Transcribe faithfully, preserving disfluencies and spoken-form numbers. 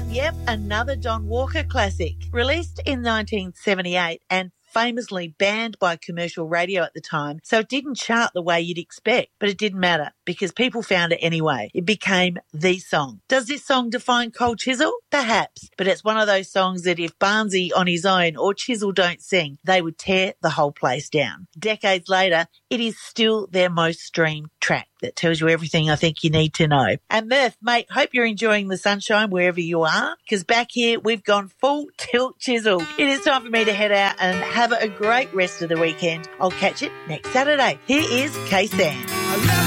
down, yep, another Don Walker classic. Released in nineteen seventy-eight and famously banned by commercial radio at the time, so it didn't chart the way you'd expect. But it didn't matter because people found it anyway. It became the song. Does this song define Cold Chisel? Perhaps. But it's one of those songs that if Barnsey on his own or Chisel don't sing, they would tear the whole place down. Decades later, it is still their most streamed track. That tells you everything I think you need to know. And Murph, mate, hope you're enjoying the sunshine wherever you are, because back here we've gone full tilt chisel. It is time for me to head out and have a great rest of the weekend. I'll catch it next Saturday. Here is K-San.